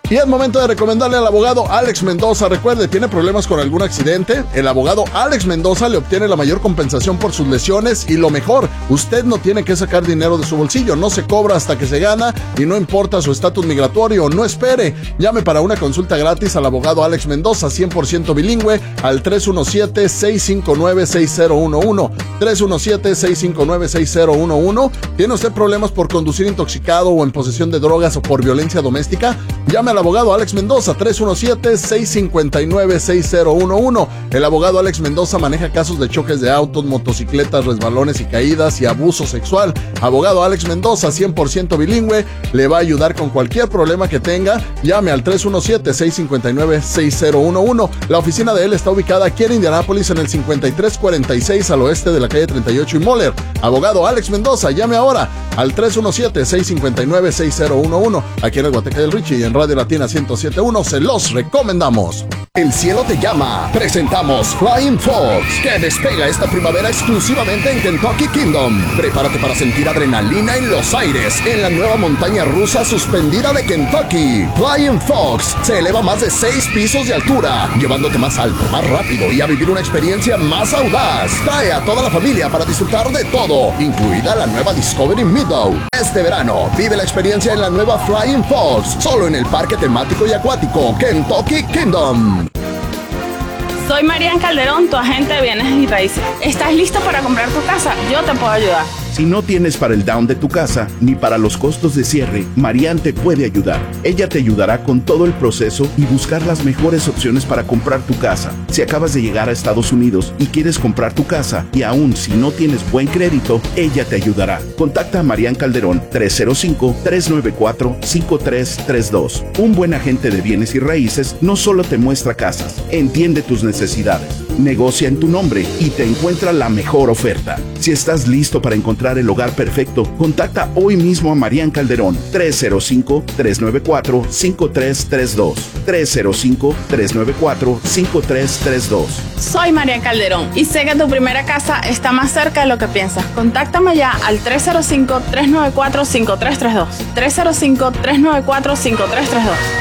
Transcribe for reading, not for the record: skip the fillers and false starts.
Y es momento de recomendarle al abogado Alex Mendoza. Recuerde, ¿tiene problemas con algún accidente? El abogado Alex Mendoza le obtiene la mayor compensación por sus lesiones y lo mejor, usted no tiene que sacar dinero de su bolsillo, no se cobra hasta que se gana y no importa su estatus migratorio. No espere, llame para una consulta gratis al abogado Alex Mendoza, 100% bilingüe, al 317-659-6011. 317-659-6011. ¿Tiene usted problemas por conducir intoxicado o en posesión de drogas o por violencia doméstica? Llame al abogado Alex Mendoza, 317-659-6011. El abogado Alex Mendoza maneja casos de choques de autos, motocicletas, resbalones y caídas y abuso sexual. Abogado Alex Mendoza, 100% bilingüe, le va a ayudar con cualquier problema que tenga. Llame al 317-659-6011. La oficina de él está ubicada aquí en Indianápolis en el 5346 al oeste de la calle 38 y Moller. Abogado Alex Mendoza, llame ahora al 317-659-6011. Aquí en el Guateque del Richie y en Radio Latina 107.1 se los recomendamos. El cielo te llama. Presentamos Flying Fox, que despega esta primavera exclusivamente en Kentucky Kingdom. Prepárate para sentir adrenalina en los aires en la nueva montaña rusa suspendida de Kentucky. Flying Fox se eleva más de 6 pisos de altura, llevándote más alto, más rápido y a vivir una experiencia más audaz. Trae a toda la familia para disfrutar de todo, incluida la nueva Discovery Meadow. Este verano, vive la experiencia en la nueva Flying Fox, solo en el parque temático y acuático Kentucky Kingdom. Soy Marian Calderón, tu agente de bienes y raíces. ¿Estás listo para comprar tu casa? Yo te puedo ayudar. Si no tienes para el down de tu casa ni para los costos de cierre, Marian te puede ayudar. Ella te ayudará con todo el proceso y buscar las mejores opciones para comprar tu casa. Si acabas de llegar a Estados Unidos y quieres comprar tu casa y aún si no tienes buen crédito, ella te ayudará. Contacta a Marian Calderón 305-394-5332. Un buen agente de bienes y raíces no solo te muestra casas, entiende tus necesidades, negocia en tu nombre y te encuentra la mejor oferta. Si estás listo para encontrar el hogar perfecto, contacta hoy mismo a Marian Calderón 305-394-5332. 305-394-5332. Soy Marian Calderón y sé que tu primera casa está más cerca de lo que piensas. Contáctame ya al 305-394-5332. 305-394-5332.